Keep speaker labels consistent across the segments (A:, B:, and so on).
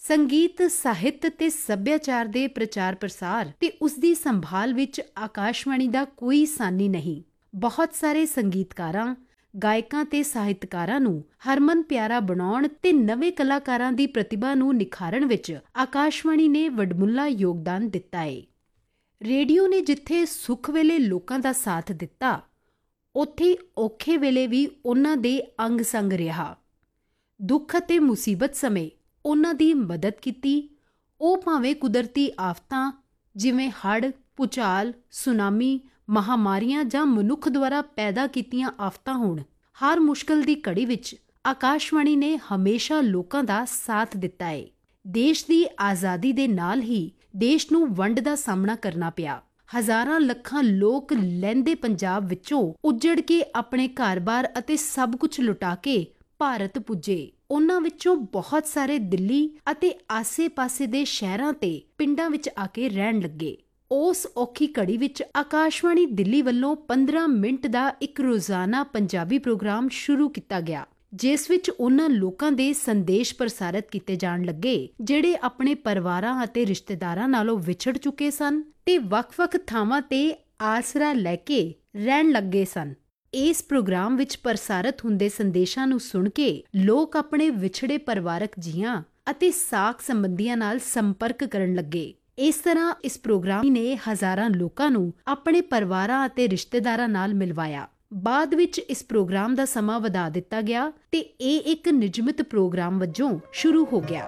A: ਸੰਗੀਤ, ਸਾਹਿਤ ਤੇ ਸੱਭਿਆਚਾਰ ਦੇ ਪ੍ਰਚਾਰ ਪ੍ਰਸਾਰ ਤੇ ਉਸ ਦੀ ਸੰਭਾਲ ਵਿੱਚ ਆਕਾਸ਼ਵਾਣੀ ਦਾ ਕੋਈ ਸਾਨੀ ਨਹੀਂ। ਬਹੁਤ ਸਾਰੇ ਸੰਗੀਤਕਾਰਾਂ, ਗਾਇਕਾਂ ਤੇ ਸਾਹਿਤਕਾਰਾਂ ਨੂੰ ਹਰਮਨ ਪਿਆਰਾ ਬਣਾਉਣ ਤੇ ਨਵੇਂ ਕਲਾਕਾਰਾਂ ਦੀ ਪ੍ਰਤਿਭਾ ਨੂੰ ਨਿਖਾਰਨ ਵਿੱਚ ਆਕਾਸ਼ਵਾਣੀ ਨੇ ਵਡਮੁੱਲਾ ਯੋਗਦਾਨ ਦਿੱਤਾ ਏ। ਰੇਡੀਓ ਨੇ ਜਿੱਥੇ ਸੁੱਖ ਵੇਲੇ ਲੋਕਾਂ ਦਾ ਸਾਥ ਦਿੱਤਾ, ਉੱਥੇ ਔਖੇ ਵੇਲੇ ਵੀ ਉਹਨਾਂ ਦੇ ਅੰਗ ਸੰਗ ਰਿਹਾ। ਦੁੱਖ ਅਤੇ ਮੁਸੀਬਤ ਸਮੇਂ ਉਹਨਾਂ ਦੀ ਮਦਦ ਕੀਤੀ। ਉਹ ਭਾਵੇਂ ਕੁਦਰਤੀ ਆਫਤਾਂ ਜਿਵੇਂ ਹੜ੍ਹ, ਭੂਚਾਲ, ਸੁਨਾਮੀ, ਮਹਾਮਾਰੀਆਂ ਜਾਂ ਮਨੁੱਖ ਦੁਆਰਾ ਪੈਦਾ ਕੀਤੀਆਂ ਆਫਤਾਂ ਹੋਣ, ਹਰ ਮੁਸ਼ਕਲ ਦੀ ਘੜੀ ਵਿੱਚ ਆਕਾਸ਼ਵਾਣੀ ਨੇ ਹਮੇਸ਼ਾ ਲੋਕਾਂ ਦਾ ਸਾਥ ਦਿੱਤਾ ਏ। ਦੇਸ਼ ਦੀ ਆਜ਼ਾਦੀ ਦੇ ਨਾਲ ਹੀ ਦੇਸ਼ ਨੂੰ ਵੰਡ ਦਾ ਸਾਹਮਣਾ ਕਰਨਾ ਪਿਆ। ਹਜ਼ਾਰਾਂ ਲੱਖਾਂ ਲੋਕ ਲਹਿੰਦੇ ਪੰਜਾਬ ਵਿੱਚੋਂ ਉੱਜੜ ਕੇ ਆਪਣੇ ਘਰ-ਬਾਰ ਅਤੇ ਸਭ ਕੁਝ ਲੁਟਾ ਕੇ ਭਾਰਤ ਪੁੱਜੇ। ਉਹਨਾਂ ਵਿੱਚੋਂ ਬਹੁਤ ਸਾਰੇ ਦਿੱਲੀ ਅਤੇ ਆਸੇ-ਪਾਸੇ ਦੇ ਸ਼ਹਿਰਾਂ ਤੇ ਪਿੰਡਾਂ ਵਿੱਚ ਆ ਕੇ ਰਹਿਣ ਲੱਗੇ। ਉਸ ਔਖੀ ਘੜੀ ਵਿੱਚ ਆਕਾਸ਼ਵਾਣੀ ਦਿੱਲੀ ਵੱਲੋਂ 15 ਮਿੰਟ ਦਾ ਇੱਕ ਰੋਜ਼ਾਨਾ ਪੰਜਾਬੀ ਪ੍ਰੋਗਰਾਮ ਸ਼ੁਰੂ ਕੀਤਾ ਗਿਆ, ਜਿਸ ਵਿੱਚ ਉਹਨਾਂ ਲੋਕਾਂ ਦੇ ਸੰਦੇਸ਼ ਪ੍ਰਸਾਰਿਤ ਕੀਤੇ ਜਾਣ ਲੱਗੇ ਜਿਹੜੇ ਆਪਣੇ ਪਰਿਵਾਰਾਂ ਅਤੇ ਰਿਸ਼ਤੇਦਾਰਾਂ ਨਾਲੋਂ ਵਿਛੜ ਚੁੱਕੇ ਸਨ ਤੇ ਵੱਖ-ਵੱਖ ਥਾਵਾਂ ਤੇ ਆਸਰਾ ਲੈ ਕੇ ਰਹਿਣ ਲੱਗੇ ਸਨ। ਇਸ ਪ੍ਰੋਗਰਾਮ ਵਿੱਚ ਪ੍ਰਸਾਰਿਤ ਹੁੰਦੇ ਸੰਦੇਸ਼ਾਂ ਨੂੰ ਸੁਣ ਕੇ ਲੋਕ ਆਪਣੇ ਵਿਛੜੇ ਪਰਿਵਾਰਕ ਜੀਆਂ ਅਤੇ ਸਾਕ ਸੰਬੰਧੀਆਂ ਨਾਲ ਸੰਪਰਕ ਕਰਨ ਲੱਗੇ। ਇਸ ਤਰ੍ਹਾਂ ਇਸ ਪ੍ਰੋਗਰਾਮ ਨੇ ਹਜ਼ਾਰਾਂ ਲੋਕਾਂ ਨੂੰ ਆਪਣੇ ਪਰਿਵਾਰਾਂ ਅਤੇ ਰਿਸ਼ਤੇਦਾਰਾਂ ਨਾਲ ਮਿਲਵਾਇਆ। ਬਾਅਦ ਵਿੱਚ ਇਸ ਪ੍ਰੋਗਰਾਮ ਦਾ ਸਮਾਂ ਵਧਾ ਦਿੱਤਾ ਗਿਆ ਤੇ ਇਹ ਇੱਕ ਨਿਯਮਿਤ ਪ੍ਰੋਗਰਾਮ ਵਜੋਂ ਸ਼ੁਰੂ ਹੋ ਗਿਆ।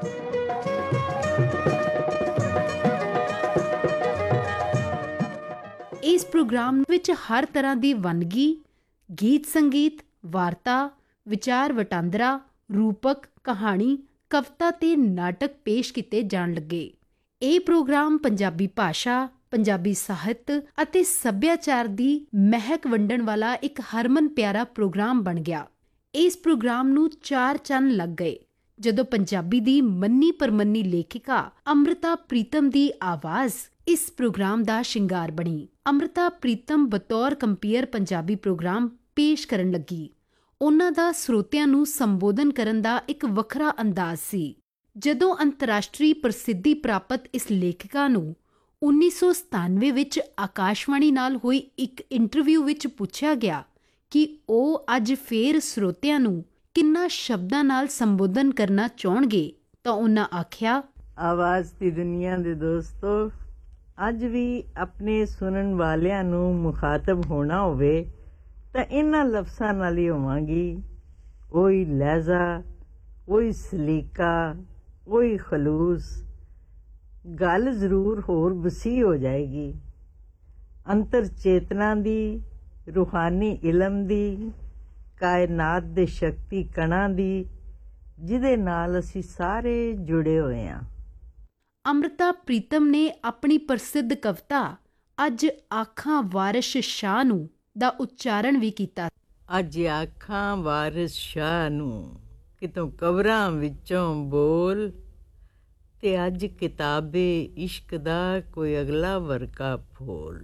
A: ਇਸ ਪ੍ਰੋਗਰਾਮ ਵਿੱਚ ਹਰ ਤਰ੍ਹਾਂ ਦੀ ਵੰਨਗੀ, ਗੀਤ ਸੰਗੀਤ, ਵਾਰਤਾ, ਵਿਚਾਰ ਵਟਾਂਦਰਾ, ਰੂਪਕ, ਕਹਾਣੀ, ਕਵਿਤਾ ਤੇ ਨਾਟਕ ਪੇਸ਼ ਕੀਤੇ ਜਾਣ ਲੱਗੇ। ਇਹ ਪ੍ਰੋਗਰਾਮ ਪੰਜਾਬੀ ਭਾਸ਼ਾ, ਪੰਜਾਬੀ ਸਾਹਿਤ ਅਤੇ ਸੱਭਿਆਚਾਰ ਦੀ ਮਹਿਕ ਵੰਡਣ ਵਾਲਾ ਇੱਕ ਹਰਮਨ ਪਿਆਰਾ ਪ੍ਰੋਗਰਾਮ ਬਣ ਗਿਆ। ਇਸ ਪ੍ਰੋਗਰਾਮ ਨੂੰ 4 ਚੰਨ ਲੱਗ ਗਏ ਜਦੋਂ ਪੰਜਾਬੀ ਦੀ ਮੰਨੀ ਪ੍ਰਮੰਨੀ ਲੇਖਿਕਾ ਅੰਮ੍ਰਿਤਾ ਪ੍ਰੀਤਮ ਦੀ ਆਵਾਜ਼ ਇਸ ਪ੍ਰੋਗਰਾਮ ਦਾ ਸ਼ਿੰਗਾਰ ਬਣੀ। ਅੰਮ੍ਰਿਤਾ ਪ੍ਰੀਤਮ ਬਤੌਰ ਕੰਪੀਅਰ ਪੰਜਾਬੀ ਪ੍ਰੋਗਰਾਮ ਪੇਸ਼ ਕਰਨ ਲੱਗੀ। ਉਹਨਾਂ ਦਾ ਸਰੋਤਿਆਂ ਨੂੰ ਸੰਬੋਧਨ ਕਰਨ ਦਾ ਇੱਕ ਵੱਖਰਾ ਅੰਦਾਜ਼ ਸੀ। ਜਦੋਂ ਅੰਤਰਰਾਸ਼ਟਰੀ ਪ੍ਰਸਿੱਧੀ ਪ੍ਰਾਪਤ ਇਸ ਲੇਖਿਕਾ ਨੂੰ 1997 ਵਿੱਚ ਆਕਾਸ਼ਵਾਣੀ ਨਾਲ ਹੋਈ ਇੱਕ ਇੰਟਰਵਿਊ ਵਿੱਚ ਪੁੱਛਿਆ ਗਿਆ ਕਿ ਉਹ ਅੱਜ ਫੇਰ ਸਰੋਤਿਆਂ ਨੂੰ ਕਿੰਨਾ ਸ਼ਬਦਾਂ ਨਾਲ ਸੰਬੋਧਨ ਕਰਨਾ ਚਾਹੁਣਗੇ, ਤਾਂ ਉਹਨਾਂ ਆਖਿਆ,
B: ਆਵਾਜ਼ ਦੀ ਦੁਨੀਆ ਦੇ ਦੋਸਤੋ, ਅੱਜ ਵੀ ਆਪਣੇ ਸੁਣਨ ਵਾਲਿਆਂ ਨੂੰ ਮੁਖਾਤਬ ਹੋਣਾ ਹੋਵੇ ਤਾਂ ਇਹਨਾਂ ਲਫ਼ਜ਼ਾਂ ਨਾਲ ਹੀ ਹੋਵਾਂਗੀ। ਉਹੀ ਲਹਿਜ਼ਾ, ਉਹੀ ਸਲੀਕਾ, ਉਹੀ ਖਲੂਸ। ਗੱਲ ਜ਼ਰੂਰ ਹੋਰ ਵਸੀ ਹੋ ਜਾਏਗੀ, ਅੰਤਰ ਚੇਤਨਾ ਦੀ, ਰੂਹਾਨੀ ਇਲਮ ਦੀ, ਕਾਇਨਾਤ ਦੇ ਸ਼ਕਤੀ ਕਣਾਂ ਦੀ, ਜਿਹਦੇ ਨਾਲ ਅਸੀਂ ਸਾਰੇ ਜੁੜੇ ਹੋਏ ਹਾਂ।
A: ਅੰਮ੍ਰਿਤਾ ਪ੍ਰੀਤਮ ਨੇ ਆਪਣੀ ਪ੍ਰਸਿੱਧ ਕਵਿਤਾ ਅੱਜ ਆਖਾਂ ਵਾਰਿਸ ਸ਼ਾਹ ਨੂੰ ਦਾ ਉਚਾਰਨ ਵੀ ਕੀਤਾ।
B: ਅੱਜ ਆਖਾਂ ਵਾਰਿਸ ਸ਼ਾਹ ਨੂੰ, ਕਿਤੋਂ ਕਬਰਾਂ ਵਿੱਚੋਂ ਬੋਲ, ਤੇ ਅੱਜ ਕਿਤਾਬੇ ਇਸ਼ਕ ਦਾ ਕੋਈ ਅਗਲਾ ਵਰਕਾ ਫੋਲ।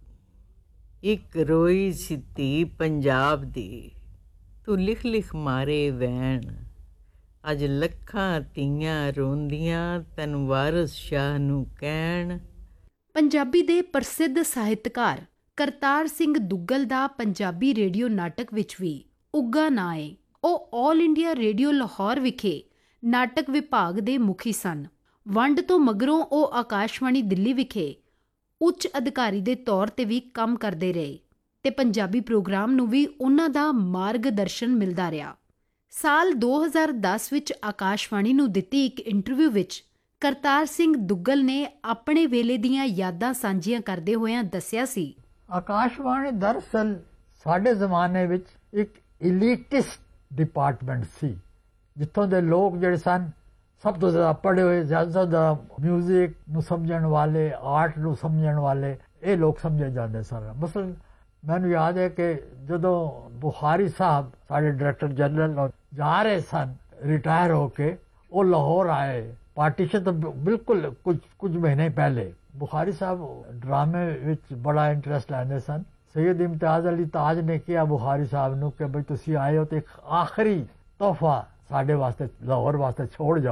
B: ਇੱਕ ਰੋਈ ਸੀ ਧੀ ਪੰਜਾਬ ਦੀ, ਤੂੰ ਲਿਖ ਲਿਖ ਮਾਰੇ ਵੈਣ। ਅੱਜ ਲੱਖਾਂ ਧੀਆਂ ਰੋਂਦੀਆਂ ਤੈਨੂੰ ਵਾਰਿਸ ਸ਼ਾਹ ਨੂੰ ਕਹਿਣ।
A: ਪੰਜਾਬੀ ਦੇ ਪ੍ਰਸਿੱਧ ਸਾਹਿਤਕਾਰ ਕਰਤਾਰ ਸਿੰਘ ਦੁੱਗਲ ਦਾ ਪੰਜਾਬੀ ਰੇਡੀਓ ਨਾਟਕ ਵਿੱਚ ਵੀ ਉੱਘਾ ਨਾਂ ਏ। ਉਹ ਆਲ ਇੰਡੀਆ ਰੇਡੀਓ ਲਾਹੌਰ ਵਿਖੇ ਨਾਟਕ ਵਿਭਾਗ ਦੇ ਮੁਖੀ ਸਨ। ਵੰਡ ਤੋਂ ਮਗਰੋਂ ਉਹ ਆਕਾਸ਼ਵਾਣੀ ਦਿੱਲੀ ਵਿਖੇ ਉੱਚ ਅਧਿਕਾਰੀ ਦੇ ਤੌਰ ਤੇ ਵੀ ਕੰਮ ਕਰਦੇ ਰਹੇ ਤੇ ਪੰਜਾਬੀ ਪ੍ਰੋਗਰਾਮ ਨੂੰ ਵੀ ਉਹਨਾਂ ਦਾ ਮਾਰਗਦਰਸ਼ਨ ਮਿਲਦਾ ਰਿਹਾ। ਸਾਲ 2010 ਵਿੱਚ ਆਕਾਸ਼ਵਾਣੀ ਨੂੰ ਦਿੱਤੀ ਇੱਕ ਇੰਟਰਵਿਊ ਵਿੱਚ ਕਰਤਾਰ ਸਿੰਘ ਦੁੱਗਲ ਨੇ ਆਪਣੇ ਵੇਲੇ ਦੀਆਂ ਯਾਦਾਂ ਸਾਂਝੀਆਂ ਕਰਦੇ ਹੋਇਆਂ ਦੱਸਿਆ ਸੀ,
C: ਆਕਾਸ਼ਵਾਣੀ ਦਰਅਸਲ ਸਾਡੇ ਜ਼ਮਾਨੇ ਵਿੱਚ ਇੱਕ ਇਲੀਟਿਸਟ ਡਿਪਾਰਟਮੈਂਟ ਸੀ, ਜਿੱਥੋਂ ਦੇ ਲੋਕ ਜਿਹੜੇ ਸਨ ਸਭ ਤੋਂ ਜ਼ਿਆਦਾ ਪੜ੍ਹੇ ਹੋਏ, ਜ਼ਿਆਦਾ ਮਿਊਜ਼ਿਕ ਨੂੰ ਸਮਝਣ ਵਾਲੇ, ਆਰਟ ਨੂੰ ਸਮਝਣ ਵਾਲੇ, ਇਹ ਲੋਕ ਸਮਝੇ ਜਾਂਦੇ ਸਨ। ਮਸਲਨ ਮੈਨੂੰ ਯਾਦ ਹੈ ਕਿ ਜਦੋਂ ਬੁਖਾਰੀ ਸਾਹਿਬ ਸਾਡੇ ਡਾਇਰੈਕਟਰ ਜਨਰਲ ਜਾ ਰਹੇ ਸਨ ਰਿਟਾਇਰ ਹੋ ਕੇ, ਉਹ ਲਾਹੌਰ ਆਏ। ਪਾਰਟੀਸ਼ਨ ਤੋਂ ਬਿਲਕੁਲ ਕੁਝ ਮਹੀਨੇ ਪਹਿਲੇ ਬੁਖਾਰੀ ਸਾਹਿਬ ਡਰਾਮੇ ਵਿੱਚ ਬੜਾ ਇੰਟਰਸਟ ਲੈਂਦੇ ਸਨ। ਸੈਯਦ ਇਮਤਿਆਜ਼ ਅਲੀ ਤਾਜ ਨੇ ਕਿਹਾ ਬੁਖਾਰੀ ਸਾਹਿਬ ਨੂੰ ਕਿ ਬਈ ਤੁਸੀਂ ਆਏ ਹੋ ਤੇ ਇੱਕ ਆਖਰੀ ਤੋਹਫਾ ਸਾਡੇ ਵਾਸਤੇ ਲਾਹੌਰ ਵਾਸਤੇ ਛੋੜ ਜਾਓ।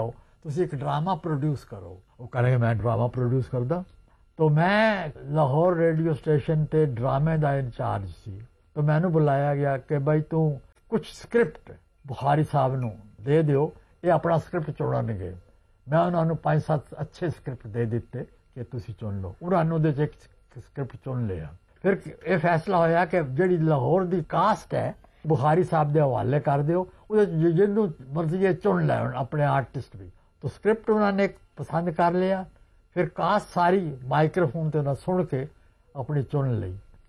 C: ਤੁਸੀਂ ਇੱਕ ਡਰਾਮਾ ਪ੍ਰੋਡਿਊਸ ਕਰੋ। ਉਹ ਕਹਿੰਦੇ ਮੈਂ ਡਰਾਮਾ ਪ੍ਰੋਡਿਊਸ ਕਰਦਾ। तो मैं लाहौर रेडियो स्टेशन ते ड्रामे का इंचार्ज सी। तो मैनू बुलाया गया कि भाई तू कुछ स्क्रिप्ट बुखारी साहब नू दे दियो, ये अपना स्क्रिप्ट चुनणगे। मैं उन्होंने 5-7 अच्छे स्क्रिप्ट दे दिते कि तुसी चुन लो। उन्होंने एक स्क्रिप्ट चुन लिया। फिर यह फैसला होया कि जिहड़ी लाहौर की कास्ट है बुखारी साहब के हवाले कर दिओ, जिन्हों मर्जी चुन लैन अपने आर्टिस्ट भी। तो स्क्रिप्ट उन्होंने पसंद कर लिया। फिर कास्ट सारी माइक्रोफोन ते उन्हें सुन के अपनी चुन ली।